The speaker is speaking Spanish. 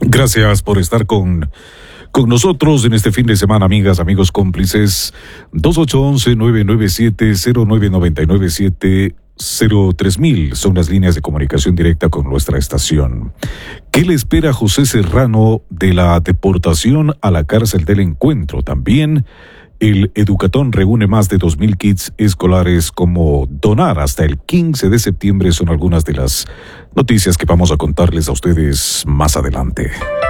Gracias por estar con nosotros en este fin de semana, amigas, amigos, cómplices. 2811-997-0999-703.000 son las líneas de comunicación directa con nuestra estación. ¿Qué le espera a José Serrano de la deportación a la cárcel del Encuentro? También el Educatón reúne más de 2,000 kits escolares. Como donar hasta el 15 de septiembre son algunas de las noticias que vamos a contarles a ustedes más adelante.